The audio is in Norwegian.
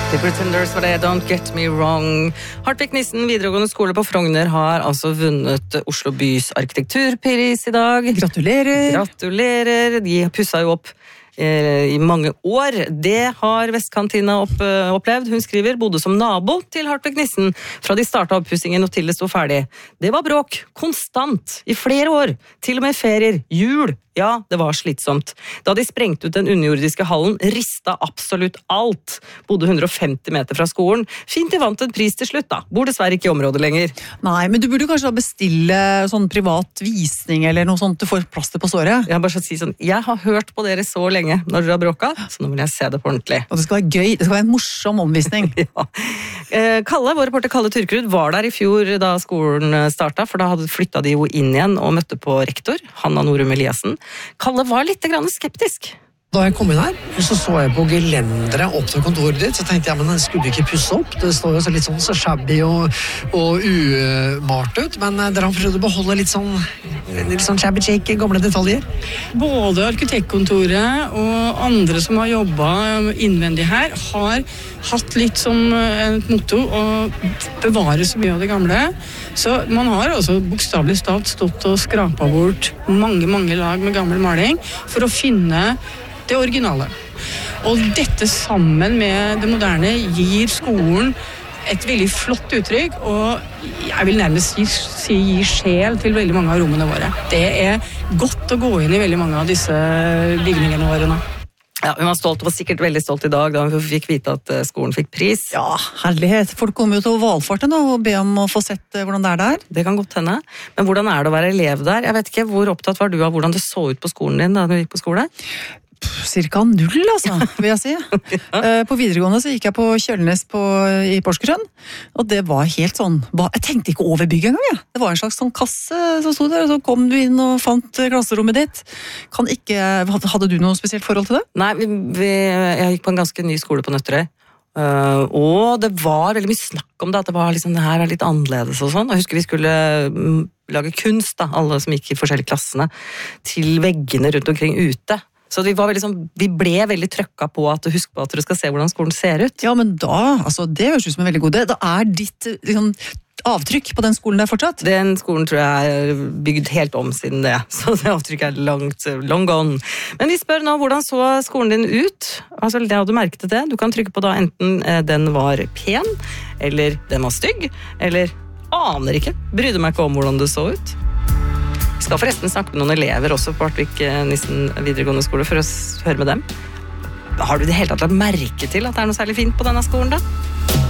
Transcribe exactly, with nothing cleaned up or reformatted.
The Pretenders var det, Don't Get Me Wrong. Hartvig Nissen videregående skole på Frogner har altså vunnet Oslo bys arkitekturpris i dag. Gratulerer! Gratulerer! De pusset jo opp eh, i mange år. Det har Vestkantina opp, eh, opplevd. Hun skriver, bodde som nabo til Hartvig Nissen fra de startet oppussingen og til det stod ferdig. Det var bråk, konstant, i flere år, til og med ferier, jul. Ja, det var slitsomt. Da de sprengte ut den underjordiske hallen, ristet absolutt alt. Bodde hundre og femti meter fra skolen. Fint de vant en pris til slutt da. Bor dessverre ikke i området lenger. Nei, men du burde kanskje da bestille sånn privat visning eller noe sånt du får plass til på såret. Jeg har bare så si sånn, jeg har hørt på dere så lenge når dere har bråket, så nå vil jeg se det på ordentlig. Og det skal være gøy, det skal være en morsom omvisning. Ja. Kalle, vår reporter Kalle Turkrud, var der i fjor da skolen startet, for da hadde flyttet de jo inn igjen og møtte på rektor, Hanna Norum Eliassen. Kalle var litt grann skeptisk. Da jeg kom inn her, så så jeg på gelendere opp til kontoret ditt, så tenkte jeg, men den skulle ikke pusse opp. Det står jo så litt sånn så shabby og, og umart ut, men dere har prøvd å beholde litt sånn, litt sånn shabby-shake, gamle detaljer. Både arkitektkontoret og andre som har jobbet innvendig her, har hatt litt som et motto å bevare så mye av det gamle. Så man har altså bokstavelig talt stått og skrapet bort mange, mange lag med gammel maling for å finne det originale. Og dette sammen med det moderne gir skolen et veldig flott uttrykk, og jeg vil nærmest si, si gi sjel til veldig mange av rommene våre. Det er godt å gå inn i veldig mange av disse bygningene våre nå. Ja, hun var stolt, og var sikkert veldig stolt i dag da hun fikk vite at skolen fikk pris. Ja, herlighet. Folk kommer jo til å valfarte nå og be om å få sett hvordan det er der. Det kan godt hende. Men hvordan er det å være elev der? Jeg vet ikke, hvor opptatt var du av hvordan det så ut på skolen din da du gikk på skole? Cirka null, altså, vil jeg si. Ja. På videregående så gikk jeg på Kjølnes på, i Porsgrunn, og det var helt sånn, jeg tenkte ikke over bygget engang, ja. Det var en slags sånn kasse som stod der, og så kom du inn og fant klasserommet ditt. Kan ikke, hadde du noe spesielt forhold til det? Nei, vi, vi, jeg gikk på en ganske ny skole på Nøtterøy, uh, og det var veldig mye snakk om det, at det var liksom, det her er litt annerledes og sånn. Jeg husker vi skulle um, lage kunst, da, alle som gikk i forskjellige klassene, til veggene rundt omkring ute. Så vi, var veldig sånn, vi ble veldig trøkket på at husk på at du skal se hvordan skolen ser ut. Ja, men da, altså, det høres ut som en veldig god idé. Da er ditt liksom, avtrykk på den skolen der fortsatt? Den skolen tror jeg er bygd helt om siden det, så det avtrykket er langt, long gone. Men vi spør nå, hvordan så skolen din ut? Altså, det hadde du merket det. Du kan trykke på da enten eh, den var pen, eller den var stygg, eller aner ikke. Brydde meg ikke om hvordan det så ut. Vi skal forresten snakke med noen elever også på Hartvig Nissen videregående skole for å høre med dem. Har du det hele tatt lagt merke til at det er noe særlig fint på denne skolen da?